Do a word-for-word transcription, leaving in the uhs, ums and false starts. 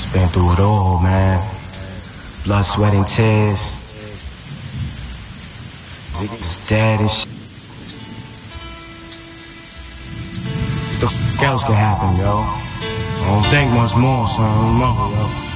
Been through it all, man. Blood, sweat, and tears. It's dead and shit. What the f*** else could happen, yo? I don't think much more, son. Remember, yo.